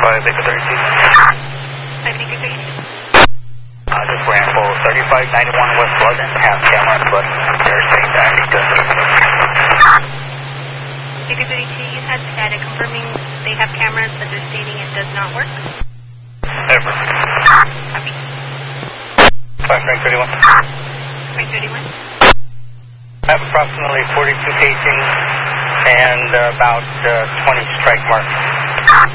Baker 32. 5 Baker 32. Just ran for 3591 West Pleasant, have camera, but they're saying that it doesn't work. Baker 32, you had static confirming they have cameras, but they're stating it does not work. Ever. Copy. 531. 531. I have approximately 42 casings and about 20 strike marks.